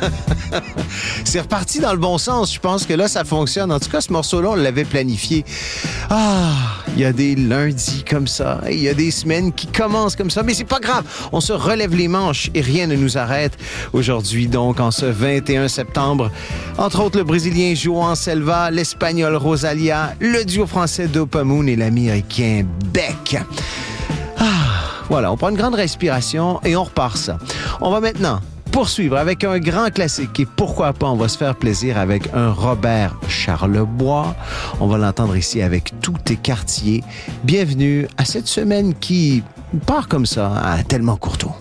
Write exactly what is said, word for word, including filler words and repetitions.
C'est reparti dans le bon sens. Je pense que là, ça fonctionne. En tout cas, ce morceau-là, on l'avait planifié. Ah, il y a des lundis comme ça. Il y a des semaines qui commencent comme ça. Mais c'est pas grave. On se relève les manches et rien ne nous arrête. Aujourd'hui, donc, en ce vingt et un septembre, entre autres, le Brésilien João Selva, l'Espagnol Rosalia, le duo français Dopamoon et l'Américain Beck. Ah, voilà, on prend une grande respiration et on repart ça. On va maintenant poursuivre avec un grand classique et pourquoi pas, on va se faire plaisir avec un Robert Charlebois. On va l'entendre ici avec Tous tes quartiers. Bienvenue à cette semaine qui part comme ça à Tellement Courtois.